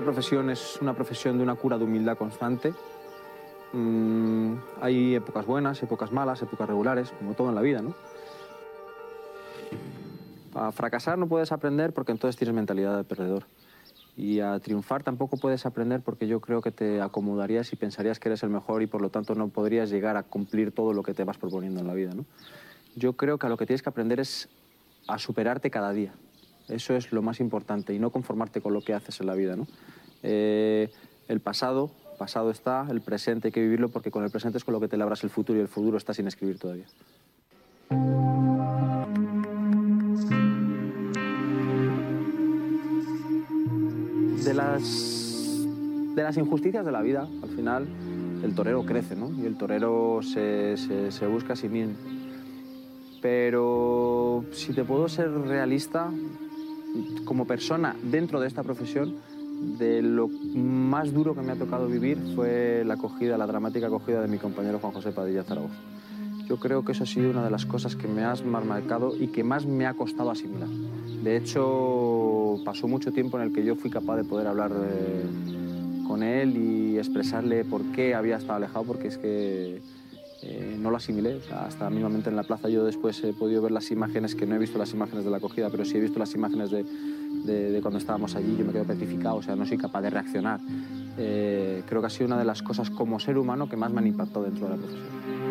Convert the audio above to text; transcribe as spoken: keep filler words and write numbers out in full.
profesión es una profesión de una cura de humildad constante. Mm, hay épocas buenas, épocas malas, épocas regulares, como todo en la vida, ¿no? A fracasar no puedes aprender porque entonces tienes mentalidad de perdedor. Y a triunfar tampoco puedes aprender porque yo creo que te acomodarías y pensarías que eres el mejor y por lo tanto no podrías llegar a cumplir todo lo que te vas proponiendo en la vida, ¿no? Yo creo que a lo que tienes que aprender es a superarte cada día. Eso es lo más importante y no conformarte con lo que haces en la vida, ¿no? Eh, el pasado, pasado está, el presente hay que vivirlo porque con el presente es con lo que te labras el futuro y el futuro está sin escribir todavía. De las, de las injusticias de la vida, al final, el torero crece, ¿no? Y el torero se, se, se busca a sí mismo. Pero si te puedo ser realista, como persona dentro de esta profesión, de lo más duro que me ha tocado vivir fue la acogida, la dramática acogida de mi compañero Juan José Padilla Zaragoza. Yo creo que eso ha sido una de las cosas que me ha marcado y que más me ha costado asimilar. De hecho, pasó mucho tiempo en el que yo fui capaz de poder hablar eh, con él y expresarle por qué había estado alejado, porque es que eh, no lo asimilé. O sea, hasta mismamente en la plaza yo después he podido ver las imágenes, que no he visto las imágenes de la acogida, pero sí he visto las imágenes de, de, de cuando estábamos allí. Yo me quedo petrificado, o sea, no soy capaz de reaccionar. Eh, creo que ha sido una de las cosas como ser humano que más me han impactado dentro de la profesión.